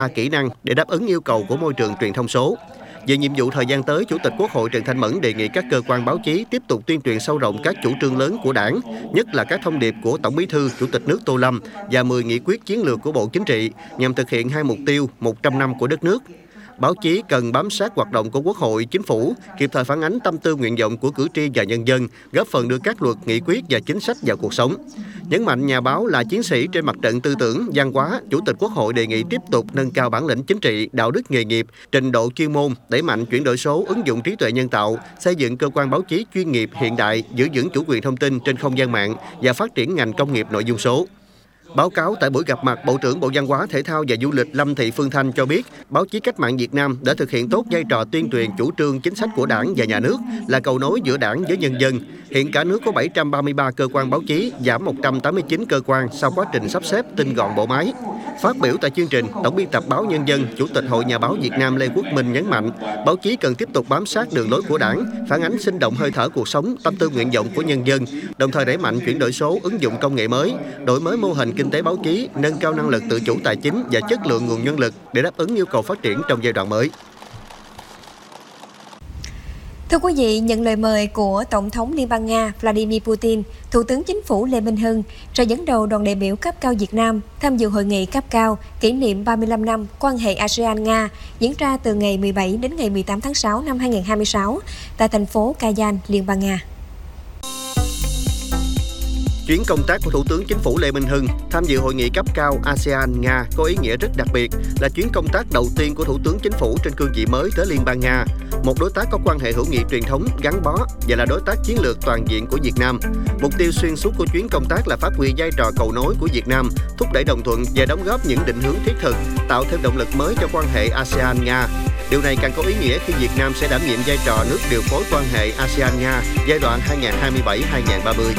kỹ năng để đáp ứng yêu cầu của môi trường truyền thông số. Về nhiệm vụ thời gian tới, Chủ tịch Quốc hội Trần Thanh Mẫn đề nghị các cơ quan báo chí tiếp tục tuyên truyền sâu rộng các chủ trương lớn của Đảng, nhất là các thông điệp của Tổng Bí thư, Chủ tịch nước Tô Lâm và 10 nghị quyết chiến lược của Bộ Chính trị nhằm thực hiện 2 mục tiêu 100 năm của đất nước. Báo chí cần bám sát hoạt động của Quốc hội, Chính phủ, kịp thời phản ánh tâm tư nguyện vọng của cử tri và nhân dân, góp phần đưa các luật, nghị quyết và chính sách vào cuộc sống. Nhấn mạnh nhà báo là chiến sĩ trên mặt trận tư tưởng, văn hóa, Chủ tịch Quốc hội đề nghị tiếp tục nâng cao bản lĩnh chính trị, đạo đức nghề nghiệp, trình độ chuyên môn, đẩy mạnh chuyển đổi số, ứng dụng trí tuệ nhân tạo, xây dựng cơ quan báo chí chuyên nghiệp hiện đại, giữ vững chủ quyền thông tin trên không gian mạng và phát triển ngành công nghiệp nội dung số. Báo cáo tại buổi gặp mặt, Bộ trưởng Bộ Văn hóa, Thể thao và Du lịch Lâm Thị Phương Thanh cho biết, báo chí cách mạng Việt Nam đã thực hiện tốt vai trò tuyên truyền chủ trương chính sách của Đảng và Nhà nước, là cầu nối giữa Đảng với nhân dân. Hiện cả nước có 733 cơ quan báo chí, giảm 189 cơ quan sau quá trình sắp xếp tinh gọn bộ máy. Phát biểu tại chương trình, Tổng biên tập báo Nhân dân, Chủ tịch Hội Nhà báo Việt Nam Lê Quốc Minh nhấn mạnh, báo chí cần tiếp tục bám sát đường lối của Đảng, phản ánh sinh động hơi thở cuộc sống, tâm tư nguyện vọng của nhân dân, đồng thời đẩy mạnh chuyển đổi số, ứng dụng công nghệ mới, đổi mới mô hình kinh tế báo chí, nâng cao năng lực tự chủ tài chính và chất lượng nguồn nhân lực để đáp ứng yêu cầu phát triển trong giai đoạn mới. Thưa quý vị, nhận lời mời của Tổng thống Liên bang Nga Vladimir Putin, Thủ tướng Chính phủ Lê Minh Hưng sẽ dẫn đầu đoàn đại biểu cấp cao Việt Nam tham dự hội nghị cấp cao kỷ niệm 35 năm quan hệ ASEAN-Nga diễn ra từ ngày 17 đến ngày 18 tháng 6 năm 2026 tại thành phố Kazan, Liên bang Nga. Chuyến công tác của Thủ tướng Chính phủ Lê Minh Hưng tham dự hội nghị cấp cao ASEAN-Nga có ý nghĩa rất đặc biệt, là chuyến công tác đầu tiên của Thủ tướng Chính phủ trên cương vị mới tới Liên bang Nga, một đối tác có quan hệ hữu nghị truyền thống gắn bó và là đối tác chiến lược toàn diện của Việt Nam. Mục tiêu xuyên suốt của chuyến công tác là phát huy vai trò cầu nối của Việt Nam, thúc đẩy đồng thuận và đóng góp những định hướng thiết thực, tạo thêm động lực mới cho quan hệ ASEAN-Nga. Điều này càng có ý nghĩa khi Việt Nam sẽ đảm nhiệm vai trò nước điều phối quan hệ ASEAN-Nga giai đoạn 2027-2030.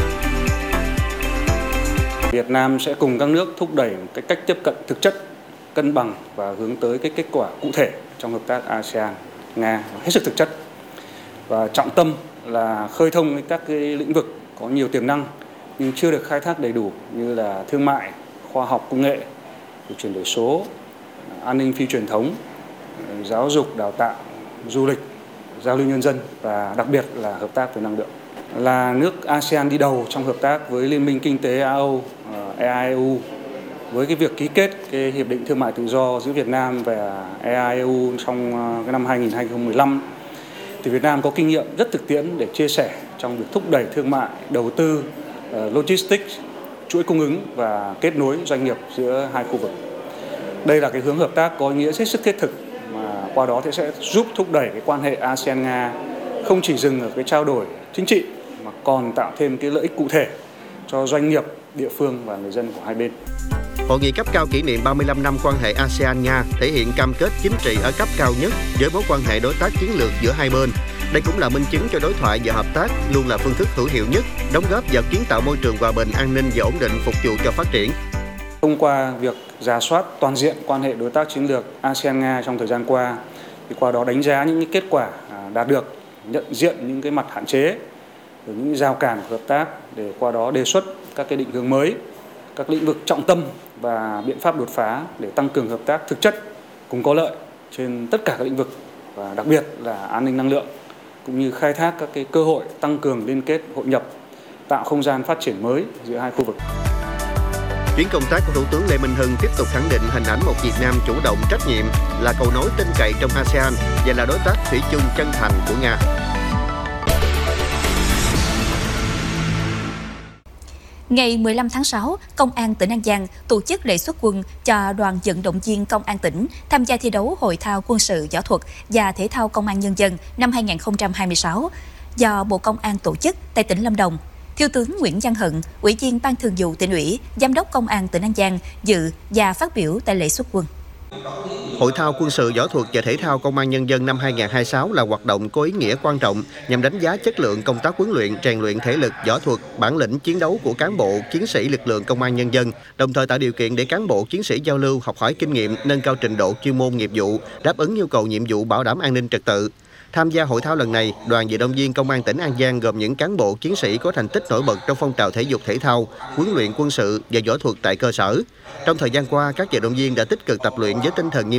Việt Nam sẽ cùng các nước thúc đẩy cái cách tiếp cận thực chất, cân bằng và hướng tới cái kết quả cụ thể trong hợp tác ASEAN-Nga hết sức thực chất. Và trọng tâm là khơi thông các cái lĩnh vực có nhiều tiềm năng nhưng chưa được khai thác đầy đủ như là thương mại, khoa học công nghệ, chuyển đổi số, an ninh phi truyền thống, giáo dục, đào tạo, du lịch, giao lưu nhân dân và đặc biệt là hợp tác về năng lượng. Là nước ASEAN đi đầu trong hợp tác với Liên minh Kinh tế Á-Âu, EAEU với cái việc ký kết cái hiệp định thương mại tự do giữa Việt Nam và EAEU trong cái năm 2015 thì Việt Nam có kinh nghiệm rất thực tiễn để chia sẻ trong việc thúc đẩy thương mại, đầu tư, logistics, chuỗi cung ứng và kết nối doanh nghiệp giữa hai khu vực. Đây là cái hướng hợp tác có ý nghĩa hết sức thiết thực mà qua đó sẽ giúp thúc đẩy cái quan hệ ASEAN-Nga không chỉ dừng ở cái trao đổi chính trị mà còn tạo thêm cái lợi ích cụ thể cho doanh nghiệp, địa phương và người dân của hai bên. Hội nghị cấp cao kỷ niệm 35 năm quan hệ ASEAN-Nga thể hiện cam kết chính trị ở cấp cao nhất với mối quan hệ đối tác chiến lược giữa hai bên. Đây cũng là minh chứng cho đối thoại và hợp tác luôn là phương thức hữu hiệu nhất, đóng góp vào kiến tạo môi trường hòa bình, an ninh và ổn định phục vụ cho phát triển. Thông qua việc rà soát toàn diện quan hệ đối tác chiến lược ASEAN-Nga trong thời gian qua, thì qua đó đánh giá những kết quả đạt được, nhận diện những cái mặt hạn chế, những rào cản của hợp tác để qua đó đề xuất các cái định hướng mới, các lĩnh vực trọng tâm và biện pháp đột phá để tăng cường hợp tác thực chất cùng có lợi trên tất cả các lĩnh vực và đặc biệt là an ninh năng lượng, cũng như khai thác các cái cơ hội tăng cường liên kết hội nhập, tạo không gian phát triển mới giữa hai khu vực. Chuyến công tác của Thủ tướng Lê Minh Hưng tiếp tục khẳng định hình ảnh một Việt Nam chủ động, trách nhiệm, là cầu nối tin cậy trong ASEAN và là đối tác thủy chung chân thành của Nga. Ngày 15 tháng 6, Công an tỉnh An Giang tổ chức lễ xuất quân cho đoàn vận động viên Công an tỉnh tham gia thi đấu Hội thao quân sự võ thuật và Thể thao Công an Nhân dân năm 2026 do Bộ Công an tổ chức tại tỉnh Lâm Đồng. Thiếu tướng Nguyễn Văn Hận, Ủy viên Ban Thường vụ Tỉnh ủy, Giám đốc Công an tỉnh An Giang dự và phát biểu tại lễ xuất quân. Hội thao quân sự võ thuật và Thể thao Công an Nhân dân năm 2026 là hoạt động có ý nghĩa quan trọng nhằm đánh giá chất lượng công tác huấn luyện, rèn luyện thể lực, võ thuật, bản lĩnh chiến đấu của cán bộ, chiến sĩ lực lượng Công an Nhân dân, đồng thời tạo điều kiện để cán bộ, chiến sĩ giao lưu, học hỏi kinh nghiệm, nâng cao trình độ chuyên môn nghiệp vụ, đáp ứng yêu cầu nhiệm vụ bảo đảm an ninh trật tự. Tham gia hội thao lần này, đoàn vận động viên Công an tỉnh An Giang gồm những cán bộ chiến sĩ có thành tích nổi bật trong phong trào thể dục thể thao, huấn luyện quân sự và võ thuật tại cơ sở. Trong thời gian qua, các vận động viên đã tích cực tập luyện với tinh thần nghiêm